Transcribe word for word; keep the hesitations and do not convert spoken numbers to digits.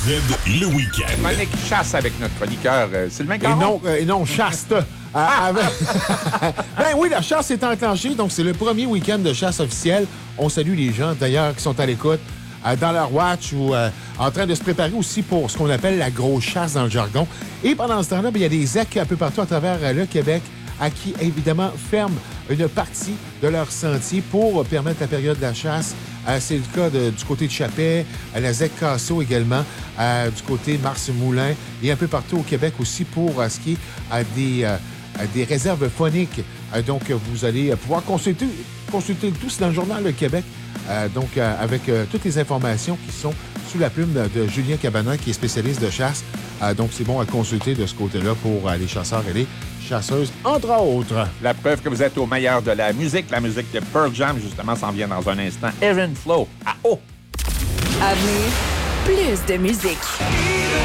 le week-end. Monique chasse avec notre chroniqueur euh, Sylvain Et Caron. non, euh, et non chaste. Euh, avec- ben oui, la chasse est enclenchée, donc c'est le premier week-end de chasse officiel. On salue les gens, d'ailleurs, qui sont à l'écoute euh, dans leur watch ou euh, en train de se préparer aussi pour ce qu'on appelle la grosse chasse dans le jargon. Et pendant ce temps-là, ben, il y a des écs un peu partout à travers euh, le Québec à qui, évidemment, ferment une partie de leur sentier pour euh, permettre la période de la chasse. Euh, c'est le cas de- du côté de Chapais, à la Z E C Casso également, euh, du côté de Mars-Moulin et un peu partout au Québec aussi pour euh, ce qui est euh, des, euh, euh, des réserves phoniques. Euh, donc, euh, vous allez euh, pouvoir consulter, consulter le tout. C'est dans le Journal Le Québec. Euh, donc, euh, avec euh, toutes les informations qui sont sous la plume de, de Julien Cabanin, qui est spécialiste de chasse. Euh, donc, c'est bon à consulter de ce côté-là pour euh, les chasseurs et les chasseuses, entre autres. La preuve que vous êtes au meilleur de la musique. La musique de Pearl Jam, justement, s'en vient dans un instant. Evan Flow, à haut. À venir, plus de musique.